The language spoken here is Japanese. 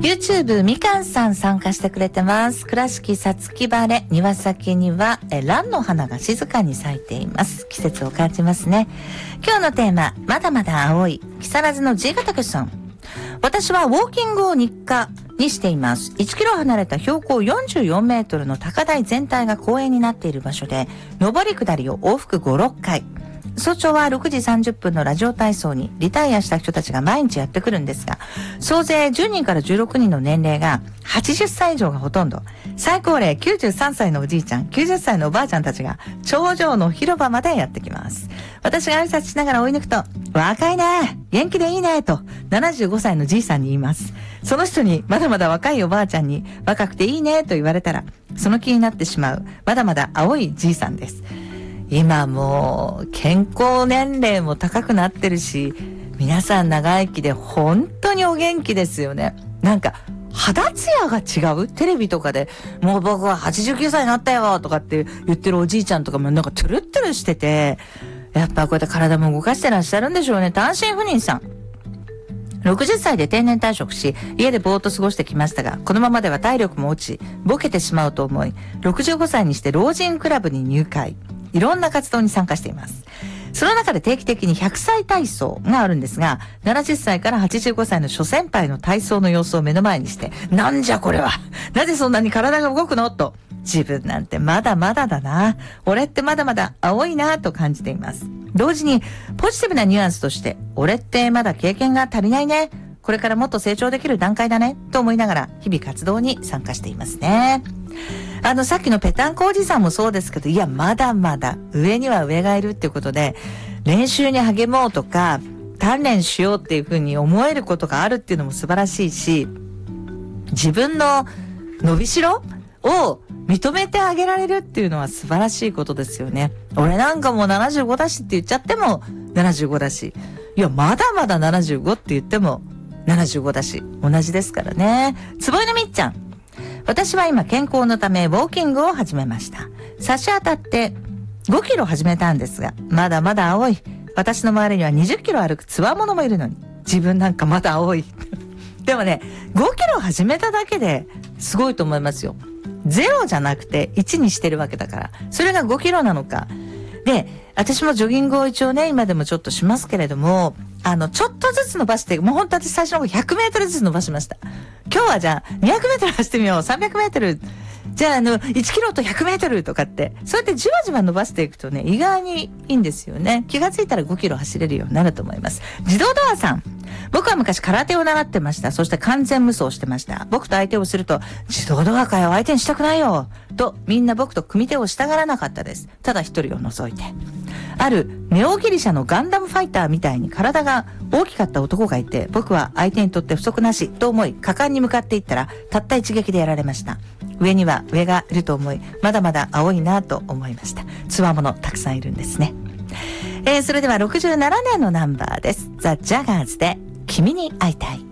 YouTube みかんさん参加してくれてます。倉敷さつき晴れ、庭先には蘭の花が静かに咲いています。季節を感じますね。今日のテーマ、まだまだ青い、木更津の G がたけしさん。私はウォーキングを日課にしています。1キロ離れた標高44メートルの高台全体が公園になっている場所で、上り下りを往復5、6回。早朝は6時30分のラジオ体操にリタイアした人たちが毎日やってくるんですが、総勢10人から16人の年齢が80歳以上がほとんど。最高齢93歳のおじいちゃん、90歳のおばあちゃんたちが頂上の広場までやってきます。私が挨拶しながら追い抜くと、若いね、元気でいいねと75歳のじいさんに言います。その人にまだまだ若いおばあちゃんに若くていいねと言われたら、その気になってしまうまだまだ青いじいさんです。今もう健康年齢も高くなってるし、皆さん長生きで本当にお元気ですよね。なんか肌ツヤが違う。テレビとかでもう僕は89歳になったよとかって言ってるおじいちゃんとかもなんかトゥルットゥルしてて、やっぱこうやって体も動かしてらっしゃるんでしょうね。単身赴任さん。60歳で定年退職し、家でぼーっと過ごしてきましたが、このままでは体力も落ち、ボケてしまうと思い、65歳にして老人クラブに入会。いろんな活動に参加しています。その中で定期的に100歳体操があるんですが、70歳から85歳の諸先輩の体操の様子を目の前にして、なんじゃこれは、なぜそんなに体が動くのと、自分なんてまだまだだな、俺ってまだまだ青いなと感じています。同時にポジティブなニュアンスとして、俺ってまだ経験が足りないね、これからもっと成長できる段階だねと思いながら日々活動に参加していますね。さっきのペタンコおじさんもそうですけど、いやまだまだ上には上がいるっていうことで、練習に励もうとか鍛錬しようっていうふうに思えることがあるっていうのも素晴らしいし、自分の伸びしろを認めてあげられるっていうのは素晴らしいことですよね。俺なんかもう75だしって言っちゃっても75だし、いやまだまだ75って言っても75だし、同じですからね。つぼいのみっちゃん。私は今健康のためウォーキングを始めました。差し当たって5キロ始めたんですが、まだまだ青い。私の周りには20キロ歩くつわものもいるのに、自分なんかまだ青い。でもね、5キロ始めただけですごいと思いますよ。0じゃなくて1にしてるわけだから。それが5キロなのか。で、私もジョギングを一応ね、今でもちょっとしますけれども、ちょっとずつ伸ばして、もう本当に最初の100メートルずつ伸ばしました。今日はじゃあ200メートル走ってみよう。300メートル。じゃあ1キロと100メートルとかって、そうやってじわじわ伸ばしていくとね、意外にいいんですよね。気がついたら5キロ走れるようになると思います。自動ドアさん。僕は昔空手を習ってました。そして完全無双してました。僕と相手をすると、自動ドアかよ、相手にしたくないよ。と、みんな僕と組手をしたがらなかったです。ただ一人を除いて。あるネオギリシャのガンダムファイターみたいに体が大きかった男がいて、僕は相手にとって不足なしと思い、果敢に向かっていったら、たった一撃でやられました。上には上がいると思い、まだまだ青いなと思いました。つわものたくさんいるんですね。それでは67年のナンバーです。ザ・ジャガーズで君に会いたい。